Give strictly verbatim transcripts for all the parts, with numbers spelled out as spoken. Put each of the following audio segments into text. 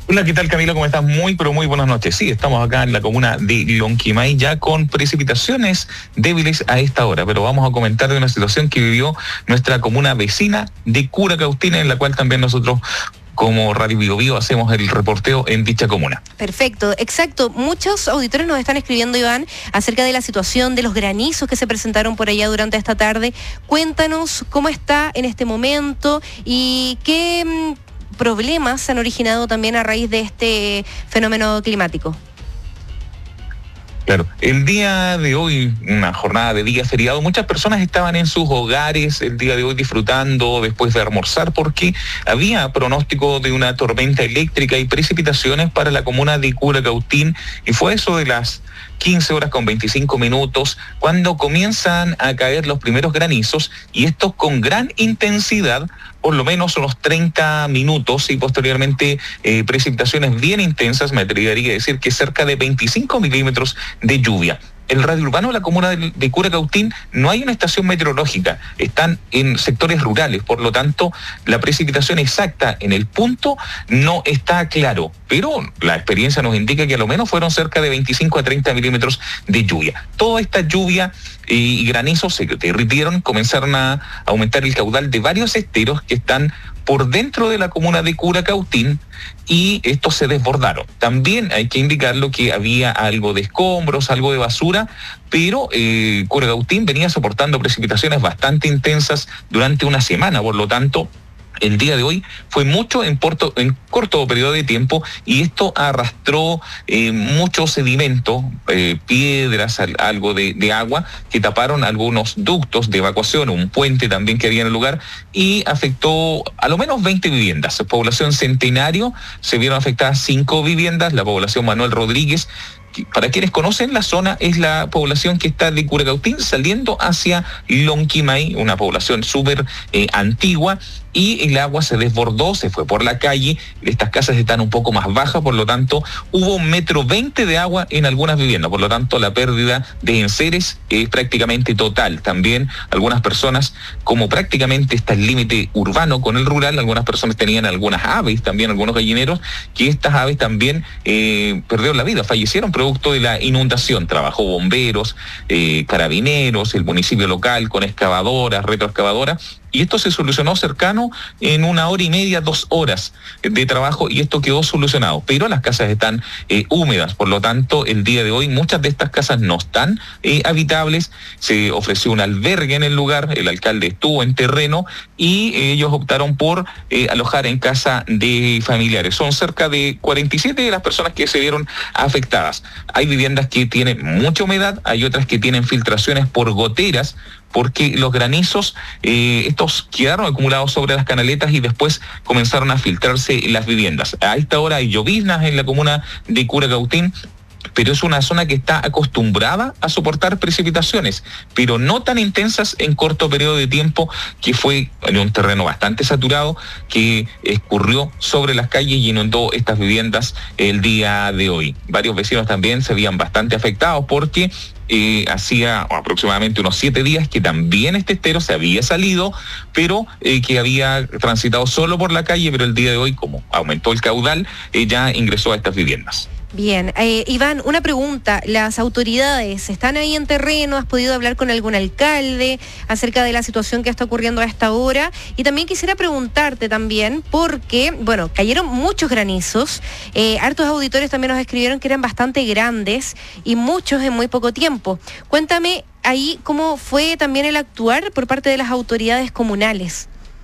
Hola, ¿qué tal, Camila? ¿Cómo estás? Muy, pero muy buenas noches. Sí, estamos acá en la comuna de Lonquimay ya con precipitaciones débiles a esta hora, pero vamos a comentar de una situación que vivió nuestra comuna vecina de Curacautín, en la cual también nosotros como Radio Bio Bio hacemos el reporteo en dicha comuna. Perfecto, exacto. Muchos auditores nos están escribiendo, Iván, acerca de la situación de los granizos que se presentaron por allá durante esta tarde. Cuéntanos cómo está en este momento y qué mmm, problemas se han originado también a raíz de este fenómeno climático. Claro, el día de hoy, una jornada de día feriado, muchas personas estaban en sus hogares el día de hoy disfrutando después de almorzar porque había pronóstico de una tormenta eléctrica y precipitaciones para la comuna de Curacautín, y fue eso de las quince horas con veinticinco minutos cuando comienzan a caer los primeros granizos, y estos con gran intensidad, por lo menos unos treinta minutos, y posteriormente eh, precipitaciones bien intensas. Me atrevería a decir que cerca de veinticinco milímetros de lluvia. El radio urbano de la comuna de, de Curacautín no hay una estación meteorológica, están en sectores rurales, por lo tanto la precipitación exacta en el punto no está claro, pero la experiencia nos indica que a lo menos fueron cerca de veinticinco a treinta milímetros de lluvia. Toda esta lluvia y granizos se derritieron, comenzaron a aumentar el caudal de varios esteros que están por dentro de la comuna de Curacautín, y estos se desbordaron. También hay que indicarlo que había algo de escombros, algo de basura, pero eh, Curacautín venía soportando precipitaciones bastante intensas durante una semana, por lo tanto el día de hoy fue mucho en, porto, en corto periodo de tiempo, y esto arrastró eh, mucho sedimento, eh, piedras, al, algo de, de agua, que taparon algunos ductos de evacuación, un puente también que había en el lugar, y afectó a lo menos veinte viviendas. La población Centenario se vieron afectadas cinco viviendas, la población Manuel Rodríguez. Para quienes conocen la zona, es la población que está de Curacautín saliendo hacia Lonquimay, una población súper eh, antigua, y el agua se desbordó, se fue por la calle. Estas casas están un poco más bajas, por lo tanto hubo un metro veinte de agua en algunas viviendas, por lo tanto la pérdida de enseres es prácticamente total. También algunas personas, como prácticamente está el límite urbano con el rural, algunas personas tenían algunas aves, también algunos gallineros, que estas aves también eh, perdieron la vida, fallecieron producto de la inundación. Trabajó bomberos, eh, carabineros, el municipio local con excavadoras, retroexcavadoras, y esto se solucionó cercano en una hora y media, dos horas de trabajo, y esto quedó solucionado. Pero las casas están eh, húmedas, por lo tanto el día de hoy muchas de estas casas no están eh, habitables. Se ofreció un albergue en el lugar, el alcalde estuvo en terreno y eh, ellos optaron por eh, alojar en casa de familiares. Son cerca de cuarenta y siete de las personas que se vieron afectadas. Hay viviendas que tienen mucha humedad, hay otras que tienen filtraciones por goteras, porque los granizos, eh, estos quedaron acumulados sobre las canaletas y después comenzaron a filtrarse las viviendas. A esta hora hay lloviznas en la comuna de Curacautín, pero es una zona que está acostumbrada a soportar precipitaciones, pero no tan intensas en corto periodo de tiempo, que fue en un terreno bastante saturado, que escurrió sobre las calles y inundó estas viviendas el día de hoy. Varios vecinos también se veían bastante afectados porque Eh, hacía aproximadamente unos siete días que también este estero se había salido, pero eh, que había transitado solo por la calle, pero el día de hoy, como aumentó el caudal, eh, ya ingresó a estas viviendas. Bien, eh, Iván, una pregunta. ¿Las autoridades están ahí en terreno? ¿Has podido hablar con algún alcalde acerca de la situación que está ocurriendo a esta hora? Y también quisiera preguntarte también, porque, bueno, cayeron muchos granizos, eh, hartos auditores también nos escribieron que eran bastante grandes y muchos en muy poco tiempo. Cuéntame ahí cómo fue también el actuar por parte de las autoridades comunales.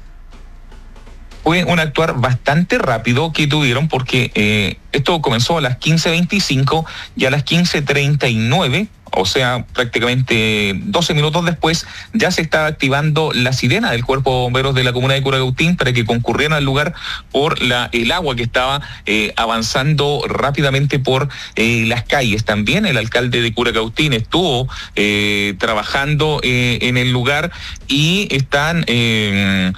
Fue un actuar bastante rápido que tuvieron, porque eh, esto comenzó a las quince veinticinco y a las quince treinta y nueve, o sea, prácticamente doce minutos después, ya se estaba activando la sirena del Cuerpo de Bomberos de la comuna de Curacautín para que concurrieran al lugar por la, el agua que estaba eh, avanzando rápidamente por eh, las calles. También el alcalde de Curacautín estuvo eh, trabajando eh, en el lugar, y están... Eh,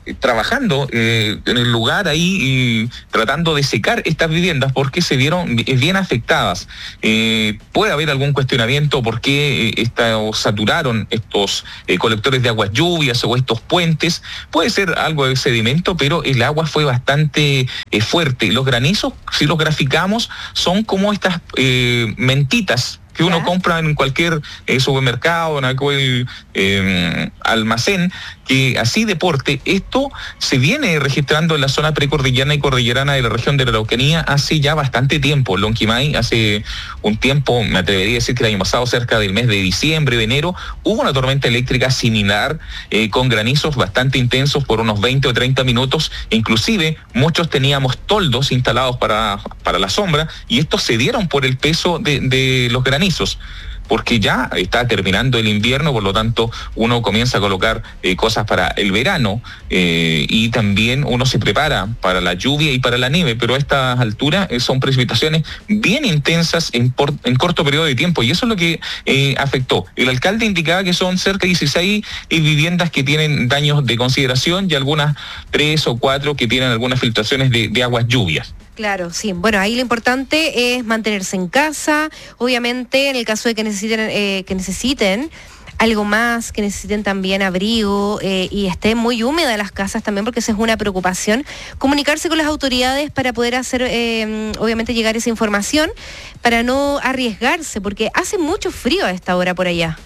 trabajando eh, en el lugar ahí y tratando de secar estas viviendas porque se vieron bien afectadas. Eh, puede haber algún cuestionamiento por qué eh, estos, saturaron estos eh, colectores de aguas lluvias o estos puentes. Puede ser algo de sedimento, pero el agua fue bastante eh, fuerte. Los granizos, si los graficamos, son como estas eh, mentitas que uno ¿Ya? compra en cualquier eh, supermercado, en cualquier eh, almacén, que así de porte. Esto se viene registrando en la zona precordillerana y cordillerana de la región de la Araucanía hace ya bastante tiempo. Lonquimay, hace un tiempo, me atrevería a decir que el año pasado, cerca del mes de diciembre, de enero, hubo una tormenta eléctrica similar, eh, con granizos bastante intensos por unos veinte o treinta minutos. Inclusive, muchos teníamos toldos instalados para, para la sombra, y estos se dieron por el peso de, de los granizos. Porque ya está terminando el invierno, por lo tanto uno comienza a colocar eh, cosas para el verano eh, y también uno se prepara para la lluvia y para la nieve, pero a estas alturas eh, son precipitaciones bien intensas en, por, en corto periodo de tiempo, y eso es lo que eh, afectó. El alcalde indicaba que son cerca de dieciséis eh, viviendas que tienen daños de consideración y algunas tres o cuatro que tienen algunas filtraciones de, de aguas lluvias. Claro, sí. Bueno, ahí lo importante es mantenerse en casa. Obviamente, en el caso de que necesiten, eh, que necesiten algo más, que necesiten también abrigo eh, y esté muy húmeda las casas también, porque esa es una preocupación. Comunicarse con las autoridades para poder hacer, eh, obviamente, llegar esa información, para no arriesgarse, porque hace mucho frío a esta hora por allá.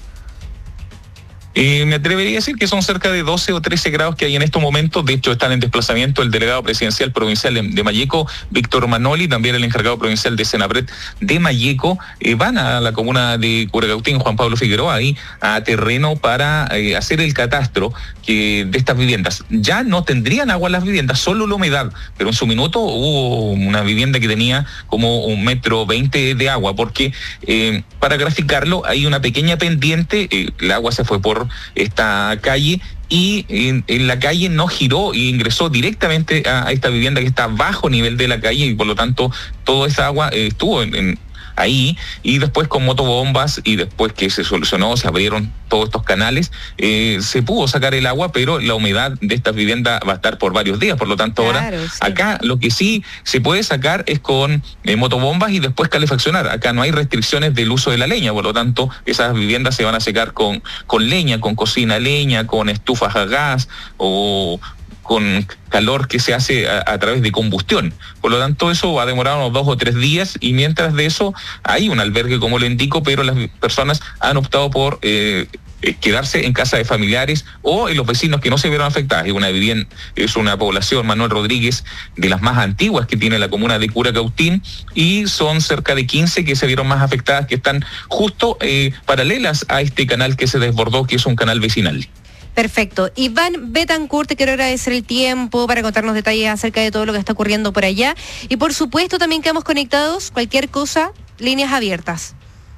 Eh, me atrevería a decir que son cerca de doce o trece grados que hay en estos momentos. De hecho, están en desplazamiento el delegado presidencial provincial de Malleco, Víctor Manoli, también el encargado provincial de Senapred de Malleco. Eh, van a la comuna de Curacautín, Juan Pablo Figueroa, ahí a terreno para eh, hacer el catastro que, de estas viviendas. Ya no tendrían agua las viviendas, solo la humedad, pero en su minuto hubo una vivienda que tenía como un metro veinte de agua, porque eh, para graficarlo hay una pequeña pendiente, eh, el agua se fue por esta calle y en, en la calle no giró e ingresó directamente a, a esta vivienda que está bajo nivel de la calle, y por lo tanto toda esa agua eh, estuvo en, en ahí, y después con motobombas, y después que se solucionó, se abrieron todos estos canales, eh, se pudo sacar el agua, pero la humedad de estas viviendas va a estar por varios días, por lo tanto claro, ahora, sí. Acá lo que sí se puede sacar es con eh, motobombas y después calefaccionar. Acá no hay restricciones del uso de la leña, por lo tanto esas viviendas se van a secar con, con leña, con cocina a leña, con estufas a gas o con calor que se hace a, a través de combustión. Por lo tanto, eso va a demorar unos dos o tres días, y mientras de eso hay un albergue, como le indico, pero las personas han optado por eh, quedarse en casa de familiares o en los vecinos que no se vieron afectadas. Es una vivienda, es una población, Manuel Rodríguez, de las más antiguas que tiene la comuna de Curacautín, y son cerca de quince que se vieron más afectadas, que están justo eh, paralelas a este canal que se desbordó, que es un canal vecinal. Perfecto. Iván Betancourt, te quiero agradecer el tiempo para contarnos detalles acerca de todo lo que está ocurriendo por allá. Y por supuesto también quedamos conectados, cualquier cosa, líneas abiertas.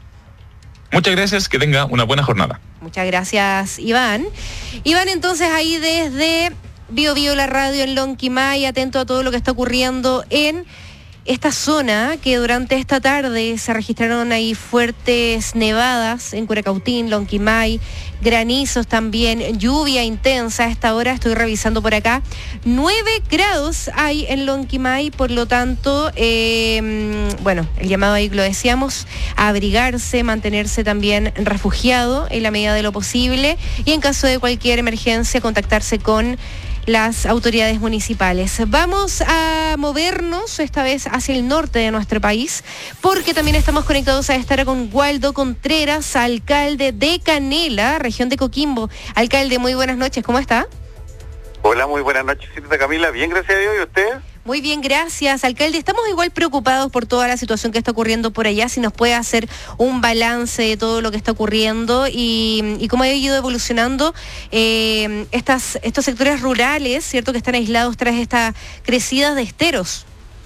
Muchas gracias, que tenga una buena jornada. Muchas gracias, Iván. Iván, entonces ahí desde Bio Bio la radio en Lonquimay, atento a todo lo que está ocurriendo en esta zona, que durante esta tarde se registraron ahí fuertes nevadas en Curacautín, Lonquimay, granizos también, lluvia intensa. A esta hora estoy revisando por acá, nueve grados hay en Lonquimay, por lo tanto, eh, bueno, el llamado ahí lo decíamos, a abrigarse, mantenerse también refugiado en la medida de lo posible, y en caso de cualquier emergencia contactarse con las autoridades municipales. Vamos a movernos esta vez hacia el norte de nuestro país, porque también estamos conectados a esta hora con Waldo Contreras, alcalde de Canela, región de Coquimbo. Alcalde, muy buenas noches, ¿cómo está? Hola, muy buenas noches, señorita Camila. Bien, gracias a Dios. ¿Y usted? Muy bien, gracias, alcalde. Estamos igual preocupados por toda la situación que está ocurriendo por allá. Si nos puede hacer un balance de todo lo que está ocurriendo y, y cómo ha ido evolucionando eh, estas, estos sectores rurales, ¿cierto?, que están aislados tras estas crecidas de esteros.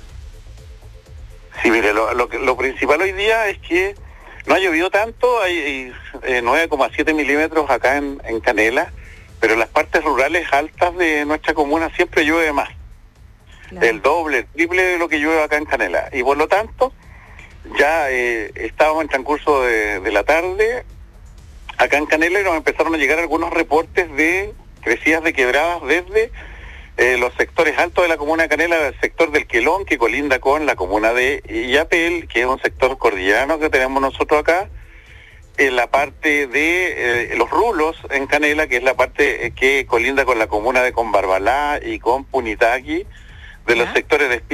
Sí, mire, lo, lo, lo principal hoy día es que no ha llovido tanto. Hay, hay eh, nueve coma siete milímetros acá en, en Canela, pero en las partes rurales altas de nuestra comuna siempre llueve más. Claro. El doble, el triple de lo que llueve acá en Canela. Y por lo tanto, ya eh, estábamos en transcurso de, de la tarde acá en Canela, y nos empezaron a llegar algunos reportes de crecidas de quebradas desde eh, los sectores altos de la comuna de Canela, el sector del Quelón, que colinda con la comuna de Illapel, que es un sector cordillerano que tenemos nosotros acá, en la parte de eh, los Rulos en Canela, que es la parte eh, que colinda con la comuna de Combarbalá y con Punitaqui, de los ¿Ya? sectores de